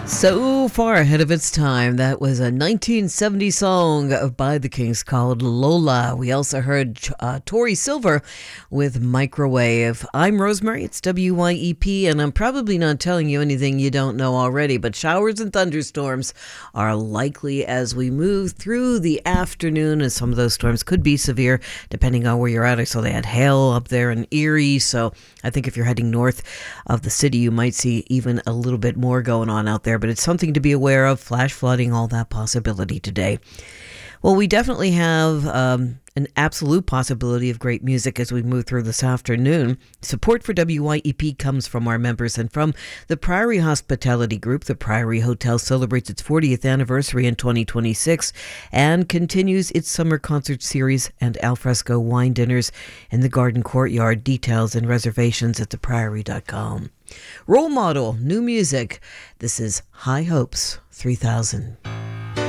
So far ahead of its time. That was a 1970 song by the Kings called Lola. We also heard Tori Silver with Microwave. I'm Rosemary. It's WYEP, and I'm probably not telling you anything you don't know already, but showers and thunderstorms are likely as we move through the afternoon, and some of those storms could be severe depending on where you're at. I saw they had hail up there in Erie, so I think if you're heading north of the city, you might see even a little bit more going on out there, but it's something to be aware of. Flash flooding, all that possibility today. Well, we definitely have an absolute possibility of great music as we move through this afternoon. Support for WYEP comes from our members and from the Priory Hospitality Group. The Priory Hotel celebrates its 40th anniversary in 2026 and continues its summer concert series and alfresco wine dinners in the garden courtyard. Details and reservations at thepriory.com. Role Model, new music. This is High Hopes 3000.